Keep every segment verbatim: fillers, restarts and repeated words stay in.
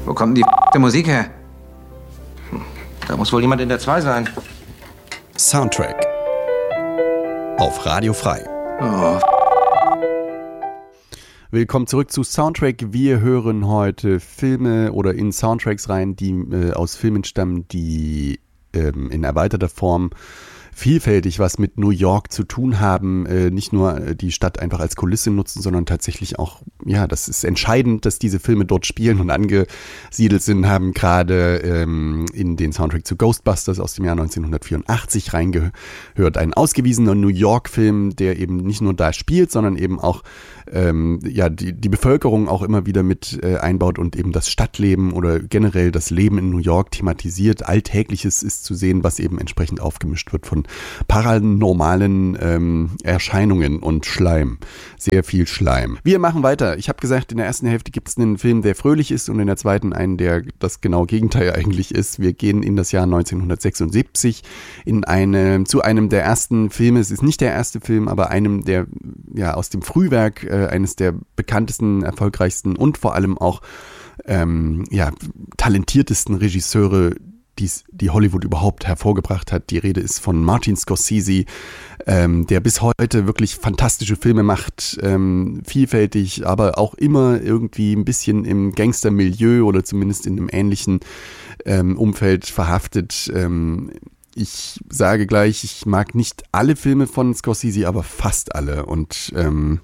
Wo kommt denn die Musik her? Da muss wohl jemand in der zwei sein. Soundtrack auf Radio Frei. Oh. Willkommen zurück zu Soundtrack. Wir hören heute Filme oder in Soundtracks rein, die äh, aus Filmen stammen, die ähm, in erweiterter Form vielfältig was mit New York zu tun haben, äh, nicht nur die Stadt einfach als Kulisse nutzen, sondern tatsächlich auch, ja, das ist entscheidend, dass diese Filme dort spielen und angesiedelt sind, haben gerade ähm, in den Soundtrack zu Ghostbusters aus dem Jahr neunzehnhundertvierundachtzig reingehört, ein ausgewiesener New York-Film, der eben nicht nur da spielt, sondern eben auch ähm, ja, die, die Bevölkerung auch immer wieder mit äh, einbaut und eben das Stadtleben oder generell das Leben in New York thematisiert. Alltägliches ist zu sehen, was eben entsprechend aufgemischt wird von paranormalen ähm, Erscheinungen und Schleim. Sehr viel Schleim. Wir machen weiter. Ich habe gesagt, in der ersten Hälfte gibt es einen Film, der fröhlich ist und in der zweiten einen, der das genaue Gegenteil eigentlich ist. Wir gehen in das Jahr neunzehnhundertsechsundsiebzig in eine, zu einem der ersten Filme. Es ist nicht der erste Film, aber einem der, ja, aus dem Frühwerk äh, eines der bekanntesten, erfolgreichsten und vor allem auch ähm, ja, talentiertesten Regisseure, Die's, die Hollywood überhaupt hervorgebracht hat. Die Rede ist von Martin Scorsese, ähm, der bis heute wirklich fantastische Filme macht, ähm, vielfältig, aber auch immer irgendwie ein bisschen im Gangstermilieu oder zumindest in einem ähnlichen ähm, Umfeld verhaftet. Ähm, ich sage gleich, ich mag nicht alle Filme von Scorsese, aber fast alle und ähm,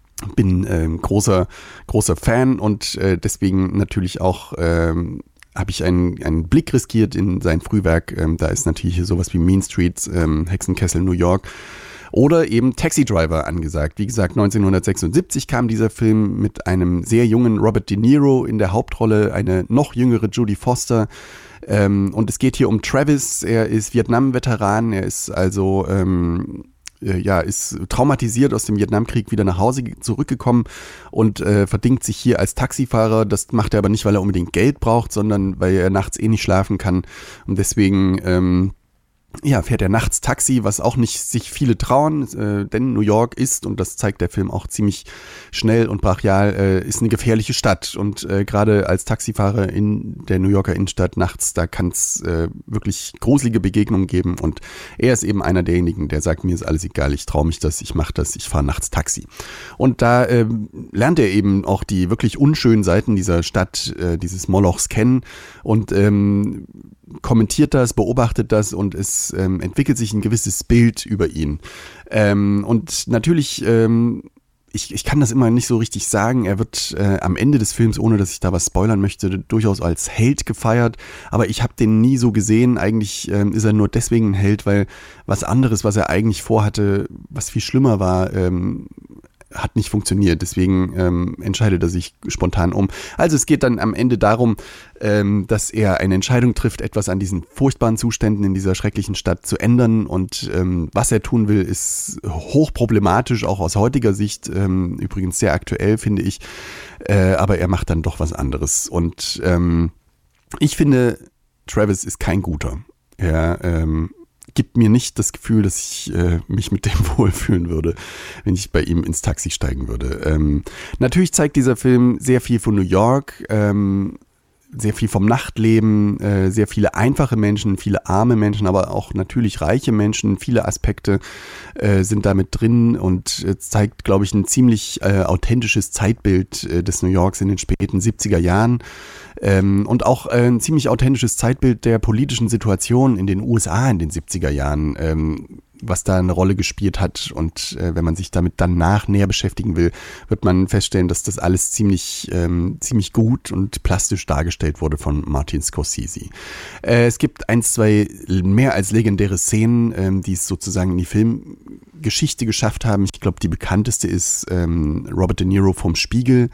bin ähm, großer, großer Fan und äh, deswegen natürlich auch ähm, habe ich einen, einen Blick riskiert in sein Frühwerk. Ähm, da ist natürlich hier sowas wie Mean Streets, ähm, Hexenkessel, New York oder eben Taxi Driver angesagt. Wie gesagt, neunzehnhundertsechsundsiebzig kam dieser Film mit einem sehr jungen Robert De Niro in der Hauptrolle, eine noch jüngere Jodie Foster. Ähm, und es geht hier um Travis. Er ist Vietnam-Veteran. Er ist also ähm, ja, ist traumatisiert aus dem Vietnamkrieg wieder nach Hause zurückgekommen und äh, verdingt sich hier als Taxifahrer. Das macht er aber nicht, weil er unbedingt Geld braucht, sondern weil er nachts eh nicht schlafen kann. Und deswegen ähm, ja, fährt er nachts Taxi, was auch nicht sich viele trauen, äh, denn New York ist, und das zeigt der Film auch ziemlich schnell und brachial, äh, ist eine gefährliche Stadt. Und äh, gerade als Taxifahrer in der New Yorker Innenstadt nachts, da kann es äh, wirklich gruselige Begegnungen geben. Und er ist eben einer derjenigen, der sagt, mir ist alles egal, ich traue mich das, ich mache das, ich fahre nachts Taxi. Und da äh, lernt er eben auch die wirklich unschönen Seiten dieser Stadt, äh, dieses Molochs kennen und ähm, kommentiert das, beobachtet das und es ähm, entwickelt sich ein gewisses Bild über ihn. Ähm, und natürlich, ähm, ich, ich kann das immer nicht so richtig sagen, er wird äh, am Ende des Films, ohne dass ich da was spoilern möchte, durchaus als Held gefeiert, aber ich habe den nie so gesehen. Eigentlich ähm, ist er nur deswegen ein Held, weil was anderes, was er eigentlich vorhatte, was viel schlimmer war, ähm, hat nicht funktioniert, deswegen ähm, entscheidet er sich spontan um. Also es geht dann am Ende darum, ähm, dass er eine Entscheidung trifft, etwas an diesen furchtbaren Zuständen in dieser schrecklichen Stadt zu ändern und ähm, was er tun will, ist hochproblematisch, auch aus heutiger Sicht, ähm, übrigens sehr aktuell, finde ich, äh, aber er macht dann doch was anderes und ähm, ich finde, Travis ist kein guter. Er ähm, gibt mir nicht das Gefühl, dass ich äh, mich mit dem wohlfühlen würde, wenn ich bei ihm ins Taxi steigen würde. Ähm, natürlich zeigt dieser Film sehr viel von New York, ähm, sehr viel vom Nachtleben, äh, sehr viele einfache Menschen, viele arme Menschen, aber auch natürlich reiche Menschen. Viele Aspekte äh, sind da mit drin und äh, zeigt, glaube ich, ein ziemlich äh, authentisches Zeitbild äh, des New Yorks in den späten siebziger Jahren. Ähm, und auch äh, ein ziemlich authentisches Zeitbild der politischen Situation in den U S A in den siebziger Jahren, ähm, was da eine Rolle gespielt hat. Und äh, wenn man sich damit danach näher beschäftigen will, wird man feststellen, dass das alles ziemlich, ähm, ziemlich gut und plastisch dargestellt wurde von Martin Scorsese. Äh, es gibt ein, zwei mehr als legendäre Szenen, ähm, die es sozusagen in die Filmgeschichte geschafft haben. Ich glaube, die bekannteste ist ähm, Robert De Niro vom Spiegel,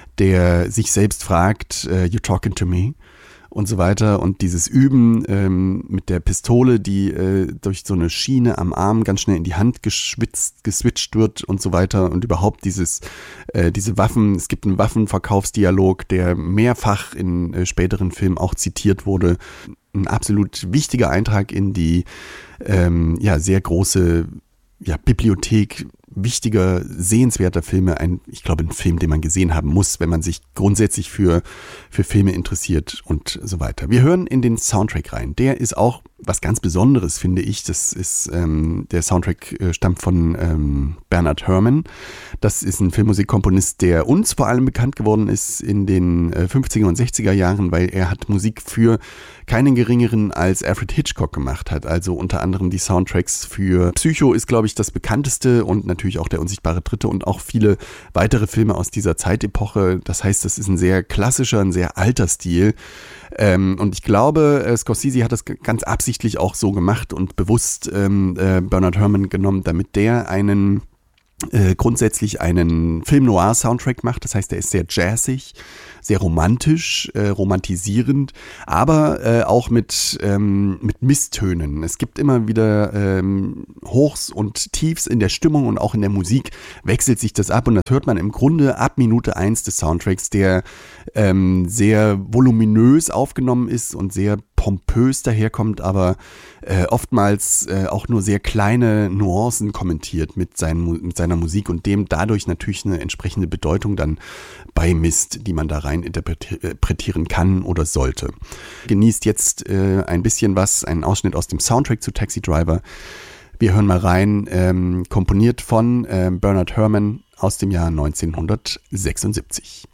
der sich selbst fragt, uh, you talking to me? Und so weiter. Und dieses Üben ähm, mit der Pistole, die äh, durch so eine Schiene am Arm ganz schnell in die Hand geschwitzt, geswitcht wird und so weiter. Und überhaupt dieses, äh, diese Waffen, es gibt einen Waffenverkaufsdialog, der mehrfach in äh, späteren Filmen auch zitiert wurde. Ein absolut wichtiger Eintrag in die ähm, ja, sehr große ja, Bibliothek wichtiger, sehenswerter Filme. Ein, ich glaube, ein Film, den man gesehen haben muss, wenn man sich grundsätzlich für, für Filme interessiert und so weiter. Wir hören in den Soundtrack rein. Der ist auch was ganz Besonderes, finde ich. Das ist, ähm, der Soundtrack äh, stammt von ähm, Bernard Herrmann. Das ist ein Filmmusikkomponist, der uns vor allem bekannt geworden ist in den äh, fünfziger und sechziger Jahren, weil er hat Musik für keinen geringeren als Alfred Hitchcock gemacht hat. Also unter anderem die Soundtracks für Psycho ist, glaube ich, das bekannteste und natürlich auch Der unsichtbare Dritte und auch viele weitere Filme aus dieser Zeitepoche. Das heißt, das ist ein sehr klassischer, ein sehr alter Stil. Ähm, und ich glaube, äh, Scorsese hat das g- ganz absichtlich auch so gemacht und bewusst ähm, äh, Bernard Herrmann genommen, damit der einen äh, grundsätzlich einen Film-Noir-Soundtrack macht. Das heißt, der ist sehr jazzig, sehr romantisch, äh, romantisierend, aber äh, auch mit, ähm, mit Misstönen. Es gibt immer wieder ähm, Hochs und Tiefs in der Stimmung und auch in der Musik wechselt sich das ab und das hört man im Grunde ab Minute eins des Soundtracks, der ähm, sehr voluminös aufgenommen ist und sehr pompös daherkommt, aber äh, oftmals äh, auch nur sehr kleine Nuancen kommentiert mit, seinen, mit seiner Musik und dem dadurch natürlich eine entsprechende Bedeutung dann beimisst, die man da rein interpretieren kann oder sollte. Genießt jetzt äh, ein bisschen was, einen Ausschnitt aus dem Soundtrack zu Taxi Driver. Wir hören mal rein, ähm, komponiert von äh, Bernard Herrmann aus dem Jahr neunzehnhundertsechsundsiebzig.